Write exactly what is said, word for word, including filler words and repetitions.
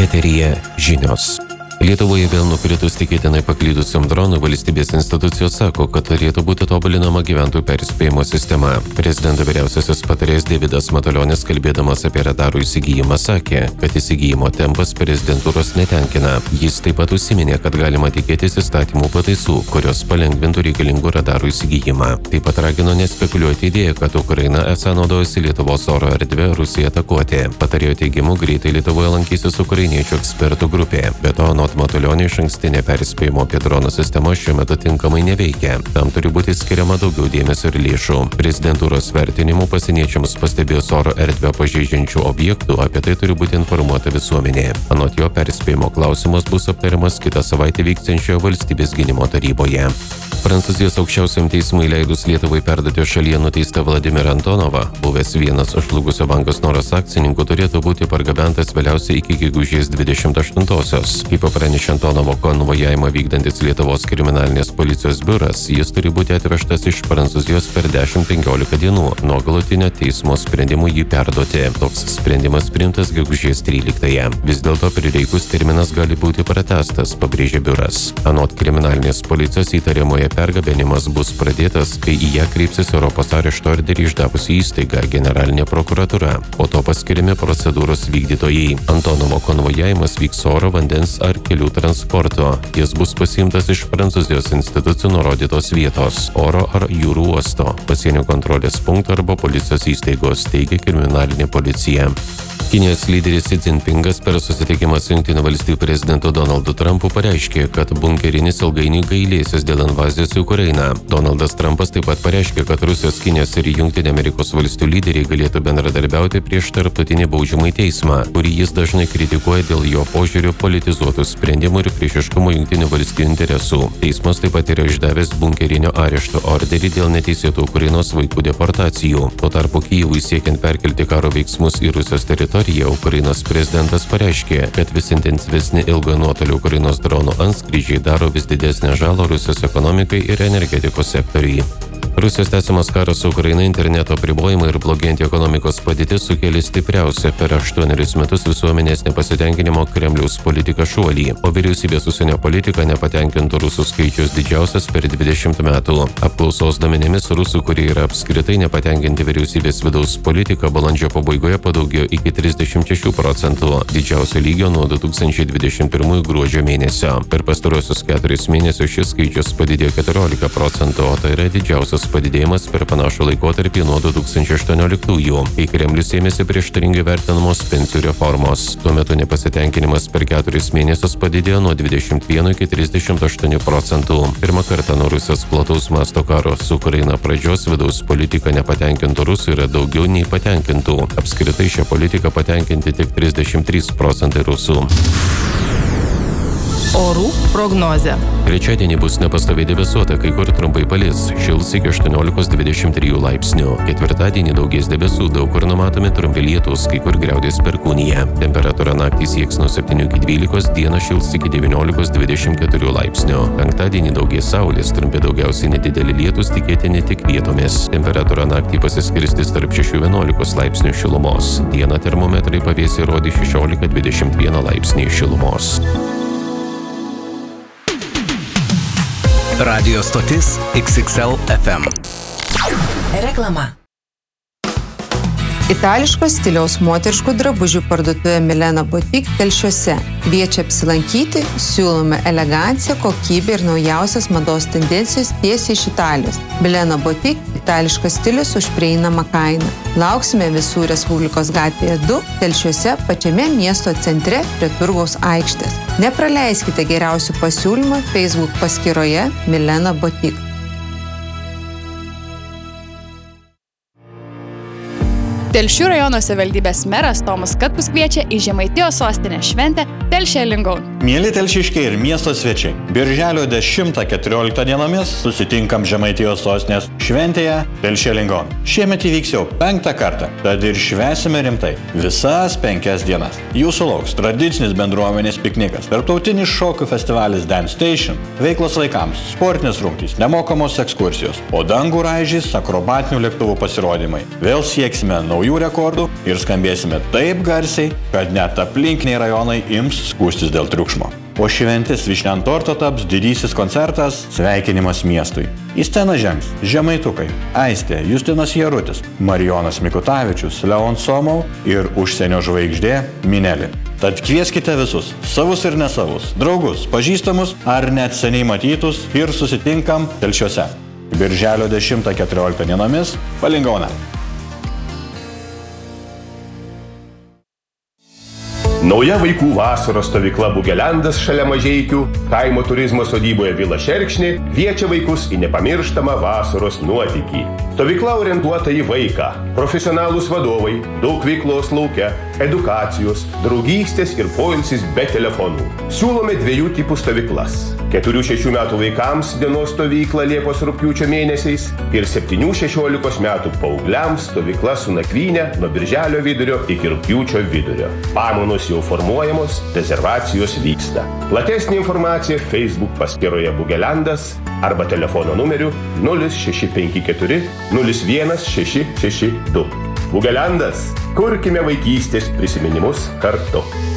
Eteryje žinios. Lietuvoje vėl nukritus tikėtinai paklydusiam dronui, valstybės institucijos sako, kad turėtų būti tobulinama gyventojų perspėjimo sistema. Prezidento vyriausiasis patarėjas Deividas Matulionis, kalbėdamas apie radarų įsigijimą, sakė, kad įsigijimo tempas prezidentūros netenkina. Jis taip pat užsiminė, kad galima tikėtis įstatymų pataisų, kurios palengvintų reikalingų radarų įsigijimą. Taip pat ragino nespekuliuoti idėją, kad Ukraina esą naudojasi Lietuvos oro erdvę Rusijai atakuoti. Patarėjo teigimu, greitai Lietuvoje lankysis ukrainiečių ekspertų grupė. Be to, anot Matulionio, išankstinė perspėjimo apie dronų sistema šiuo metu tinkamai neveikia. Tam turi būti skiriama daugiau dėmesio ir lėšų. Prezidentūros vertinimu pasieniečiams pastebėjus oro erdvę pažeidžiančių objektų, apie tai turi būti informuota visuomenė. Anot jo, perspėjimo klausimas bus aptariamas kitą savaitę vyksiančioje valstybės gynimo taryboje. Prancūzijos aukščiausiam teismui leidus Lietuvai perduoti šalyje nuteistą Vladimirą Antonovą, buvęs vienas žlugusio banko Snoras akcininkų, turėtų būti pargabentas vėliausiai iki gegužės dvidešimt aštuntosios. Kaip pranešė Antonovo konvojavimą vykdantis Lietuvos kriminalinės policijos biuras, jis turi būti atvežtas iš Prancūzijos per dešimt penkiolika dienų nuo galutinio teismo sprendimų jį perduoti. Toks sprendimas priimtas gegužės tryliktąją. Vis dėlto prireikus terminas gali būti pratęstas, pabrėžė biuras. Anot kriminalinės policijos įtariamoje pergabenimas bus pradėtas, kai į ją kreipsis Europos arešto orderį išdavusi įstaiga Generalinė prokuratūra. Po to paskiriami procedūros vykdytojai. Antonovo konvojavimas vyks oro, vandens ar kelių transporto. Jis bus pasiimtas iš Prancūzijos institucijų nurodytos vietos – oro ar jūrų uosto, pasienio kontrolės punkto arba policijos įstaigos, teigia kriminalinė policija. Kinijos lyderis Xi Jinpingas per susitikimą su Jungtinių valstijų prezidentu Donaldu Trumpu pareiškė, kad bunkerinis ilgainiui gailėsis dėl invazijos į Ukrainą. Donaldas Trumpas taip pat pareiškė, kad Rusijos, Kinijos ir Jungtinių Amerikos valstijų lyderiai galėtų bendradarbiauti prieš tarptautinį baudžiamąjį teismą, kurį jis dažnai kritikuoja dėl jo požiūrių politizuotų sprendimų ir priešiškumo Jungtinių valstijų interesų. Teismas taip pat yra išdavęs bunkerinio arešto orderį dėl neteisėtų Ukrainos vaikų deportacijų. Tuo tarpu Kijevui siekiant perkelti karo veiksmus į Rusijos teritoriją, Ukrainos prezidentas pareiškė, kad vis intensyvesni ilgo nuotolio Ukrainos dronų antskrydžiai daro vis didesnę žalą Rusijos ekonomikai ir energetikos sektoriui. Rusijos tęsiamas karas su Ukraina, interneto apribojimai ir blogėjanti ekonomikos padėtis sukėlė stipriausią per aštuonerius metus visuomenės nepasitenkinimo Kremliaus politika šuolį, o vyriausybės užsienio politika nepatenkintų rusų skaičius didžiausias per dvidešimt metų. Apklausos duomenimis rusų, kurie yra apskritai nepatenkinti vyriausybės vidaus politika, balandžio pabaigoje padaugėjo iki trisdešimt šešių procentų, didžiausio lygio nuo du tūkstančiai dvidešimt pirmųjų gruodžio mėnesio. Per pastaruosius keturis mėnesius šis skaičius padidėjo keturiolika procentų, o tai yra didžiausias padidėjimas per panašų laikotarpį nuo du tūkstančiai aštuonioliktųjų, kai Kremlius ėmėsi prieštaringai vertinamos pensijų reformos. Tuo metu nepasitenkinimas per keturis mėnesius padidėjo nuo dvidešimt vieno iki trisdešimt aštuonių procentų. Pirmą kartą nuo Rusijos plataus masto karo su Ukraina pradžios vidaus politika nepatenkintų rusų yra daugiau nei patenkintų. Apskritai šią politiką patenkinti tik trisdešimt trys procentai rusų. Orų prognozė. Trečiadienį bus nepastoviai debesuota, kai kur trumpai palis, šils iki aštuoniolikos dvidešimt trijų laipsnių. Ketvirtadienį daugės debesų, daug kur numatomi trumpi lietūs, kai kur griaudės perkūnija. Temperatūra naktį sieks nuo septynių iki dvylikos, dieną šils iki devyniolikos dvidešimt keturių laipsnių. Penktadienį daugės saulės, trumpi daugiausiai nedideli lietūs, tikėtini tik vietomis. Temperatūra naktį pasiskirstys tarp šešių iki vienuolikos laipsnių šilumos. Dieną termometrai pavėsį rodys šešiolika dvidešimt vieną laipsnį šilumos. Radio stotis X X L F M. Reklama. Itališkos stiliaus moteriškų drabužių parduotuvė Milena Boutique Telšiuose kviečia apsilankyti, siūlome eleganciją, kokybę ir naujausias mados tendencijas tiesiai iš Italijos. Milena Boutique – itališkas stilius už prieinamą kainą. Lauksime visų Respublikos gatvėje du, Telšiuose, pačiame miesto centre prie Turgaus aikštės. Nepraleiskite geriausių pasiūlymų Facebook paskyroje Milena Boutique. Telšių rajono savivaldybės meras Tomas Katkus kviečia į Žemaitijos sostinės šventę Telšiai Lingaun. Mėly telšiškiai ir miesto svečiai, birželio dešimtą keturioliktą dienomis susitinkam Žemaitijos sostinės šventėje Telšiai Lingaun. Šiemet įvyks jau penktą kartą, tad ir švęsime rimtai visas penkias dienas. Jūsų lauks tradicinis bendruomenės piknikas, tarptautinis šokių festivalis Dance Station, veiklos vaikams, sportinės rungtys, nemokamos ekskursijos, o dangų raižys akrobatinių lėktuvų pasirodymai. Vėl sieksime naujų rekordų ir skambėsime taip garsiai, kad net aplinkiniai rajonai ims skųstis dėl triukšmo. O šventis vyšnia ant torto taps didysis koncertas Sveikinimas miestui. Į sceną žengs Žemaitukai, Aistė, Justinas Jarutis, Marijonas Mikutavičius, Leon Somau ir užsienio žvaigždė Minelė. Tad kvieskite visus, savus ir nesavus, draugus, pažįstamus ar net seniai matytus ir susitinkam Telšiuose. Birželio dešimtą keturioliktą dienomis Palingaune. Nauja vaikų vasaros stovykla Bugelendas šalia Mažeikių, kaimo turizmo sodyboje Vila Šerkšnė kviečia vaikus į nepamirštamą vasaros nuotykį. Stovykla orientuota į vaiką, profesionalūs vadovai, daug veiklos lauke, edukacijos, draugystės ir poilsis be telefonų. Siūlome dviejų tipų stovyklas. keturių šešių metų vaikams dienos stovykla Liepos rugpjūčio mėnesiais ir septynių šešiolikos metų paaugliams stovykla su nakvyne nuo birželio vidurio iki rugpjūčio vidurio. Pamainos jau formuojamos, rezervacijos vyksta. Platesnė informacija Facebook paskyroje Bugelendas arba telefono numeriu nulis šeši penki keturi nulis vienas šeši šeši du. Bugelendas, kurkime vaikystės prisiminimus kartu.